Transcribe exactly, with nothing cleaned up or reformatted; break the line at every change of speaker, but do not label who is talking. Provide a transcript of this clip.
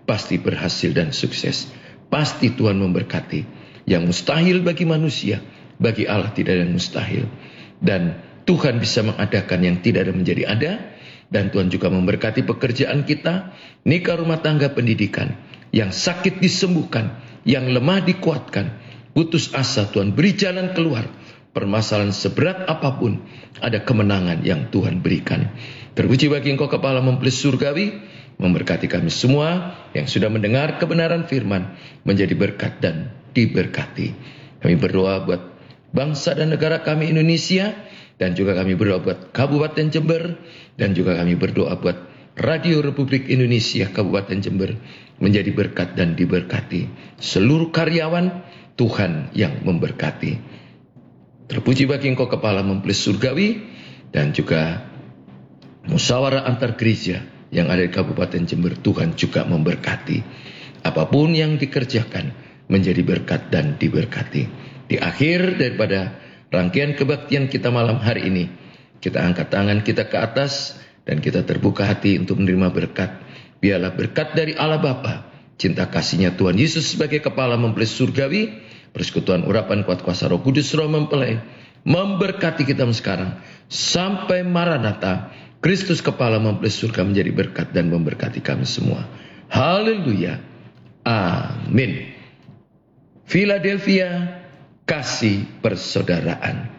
pasti berhasil dan sukses. Pasti Tuhan memberkati. Yang mustahil bagi manusia, bagi Allah tidak ada yang mustahil. Dan Tuhan bisa mengadakan yang tidak ada menjadi ada. Dan Tuhan juga memberkati pekerjaan kita, nikah, rumah tangga, pendidikan. Yang sakit disembuhkan, yang lemah dikuatkan, putus asa Tuhan beri jalan keluar. Permasalahan seberat apapun, ada kemenangan yang Tuhan berikan. Terpuji bagi Engkau Kepala Mempelai Surgawi, memberkati kami semua yang sudah mendengar kebenaran firman, menjadi berkat dan diberkati. Kami berdoa buat bangsa dan negara kami Indonesia, dan juga kami berdoa buat Kabupaten Jember, dan juga kami berdoa buat Radio Republik Indonesia Kabupaten Jember, menjadi berkat dan diberkati. Seluruh karyawan Tuhan yang memberkati. Terpuji bagi Engkau Kepala Mempelai Surgawi, dan juga musyawarah antar gereja yang ada di Kabupaten Jember, Tuhan juga memberkati. Apapun yang dikerjakan menjadi berkat dan diberkati. Di akhir daripada rangkaian kebaktian kita malam hari ini, kita angkat tangan kita ke atas dan kita terbuka hati untuk menerima berkat. Biarlah berkat dari Allah Bapa, cinta kasihnya Tuhan Yesus sebagai Kepala Mempelai Surgawi, persekutuan urapan kuat kuasa Roh Kudus Roh Mempelai, memberkati kita sekarang sampai Maranatha. Kristus Kepala Mempelai Surga menjadi berkat dan memberkati kami semua. Haleluya. Amin. Philadelphia, kasih persaudaraan.